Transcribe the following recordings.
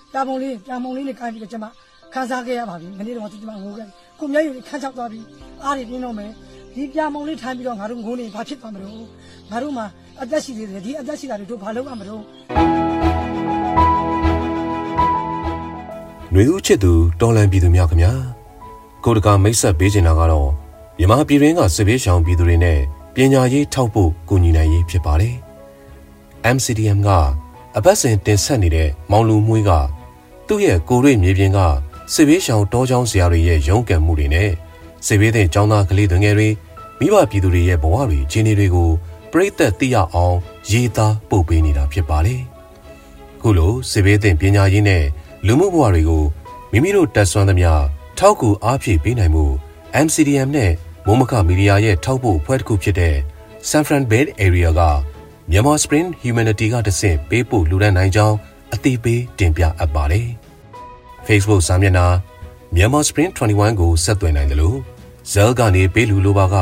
ပြာမုံလေးနဲ့ကိုင်းပြီးတော့ကျွန်မခန်းစားခဲ့ရပါပြီမနေ့တော့ကျွန်မငိုခဲ့ကိုမျက်ရည်ခန်းချောက်သွားပြီးအားတွေပြင်းတော့မယ်ဒီပြာမုံလေးထိုင်ပြီးတော့ငါတို့ငိုနေဘာဖြစ်သွားမလို့ငါတို့မှာအသက်ရှိသေးတယ်ဒီအသက်ရှိတာတွေတို့ဘာလုပ်ရမလို့ຫນွေဦးချစ်သူတော်လန်ပြည်သူများခင်ဗျာကိုတကာမိတ်ဆက်ပေးချင်တာကတော့မြန်မာပြည်တွင်းကစစ်ဘေးရှောင်ပြည်သူတွေနဲ့ပညာရေးထောက်ဖို့ကူညီနိုင်ရေးဖြစ်ပါတယ် MCDM ကအပတ်စဉ်တင်ဆက်နေတဲ့မောင်လူမွေးကသူ့ရဲ့ကိုရိမြေပြင်ကစစ်ဘေးရှောင်တောချောင်းဆရာတွေရဲ့ရုန်းကန်မှုတွေနဲ့စစ်ဘေးသင့်ကျောင်းသားကလေးတွေငယ်တွေမိဘပြည်သူတွေရဲ့ဘဝတွေခြေနေတွေကိုပြိသက်သိရအောင်ရေးသားပို့ပေးနေတာဖြစ်ပါတယ်ခုလိုစစ်ဘေးသင့်ပညာရေးနဲ့လူမှုဘဝတွေကိုမိမိတို့တက်ဆွမ်းသမျှထောက်ကူအားဖြည့်ပေးနိုင်မှု MCDM နဲ့မိုးမခမီဒီယာရဲ့ထောက်ပို့အဖွဲ့တစ်ခုဖြစ်တဲ့ San Fran Bay Area ကMyanmar Spring Humanity ကတဆင့်ပေးပို့လူဒန်းနိုင်ကြောင်းအသိပေးတင်ပြအပ်ပါတယ်။ Facebook စာမျက်နှာ Myanmar Spring 21ကိုဆက်သွယ်နိုင်တယ်လို့ Zell ကနေပေးလူလိုပါက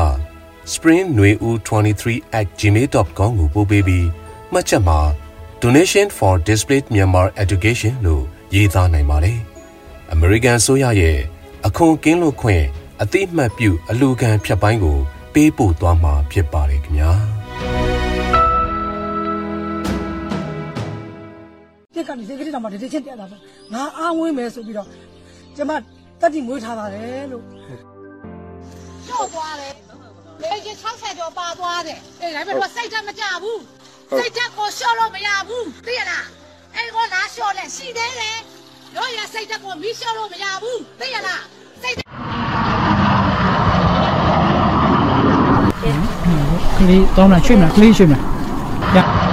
springnueu23@gmail.com ကိုပို့ပေးပြီးမှတ်ချက်မှာ Donation for Displaced Myanmar Education လို့ရေးသားနိုင်ပါတယ်။ American ဆိုရရဲ့အခွန်ကင်းလွတ်ခွင့်အတိအမှတ်ပြုအလူခံဖြတ်ပိုင်းကိုပေးပို့သွားမှာဖြစ်ပါတယ်ခင်ဗျာဒီကနေ့ဒီကနေ့တော့မှဒီချင်းတက်လာတော့ငါအားဝင်းမယ်ဆိုပြီးတော့ကျမတက်တိမွေးထားပါတယ်လို့ကျော်သွားတယ်လေကြီး60ကျော်ပါသွားတယ်အေးဒါပေမဲ့စိတ်တက်မကြဘူးစိတ်တက်ကိုလျှော့လို့မရဘူးသိရလားအဲ့ကောလားလျှော့လဲရှိသေးတယ်ရောရစိတ်တက်ကိုမီးလျှော့လို့မရဘူးသိရလားစိတ်ကလေးတောင်းတာရွှေ့မလားကလေးရွှေ့မလား